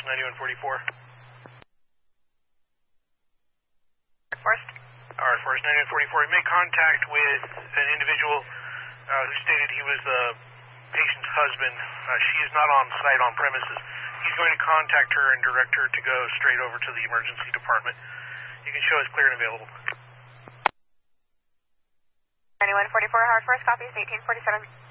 9144. Forest. Alright, Forest 9144. He made contact with an individual who stated he was the patient's husband. She is not on site, on premises. He's going to contact her and direct her to go straight over to the emergency department. You can show us clear and available. 9144, Howard Forest, copies 1847.